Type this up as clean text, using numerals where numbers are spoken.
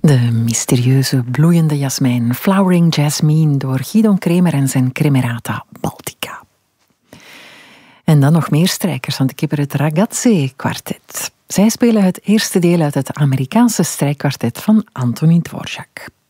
De mysterieuze bloeiende jasmijn, Flowering Jasmine, door Guidon Kremer en zijn Kremerata Baltica. En dan nog meer strijkers, want ik heb er het Ragazze Quartet. Zij spelen het eerste deel uit het Amerikaanse strijkkwartet van Antonín Dvořák.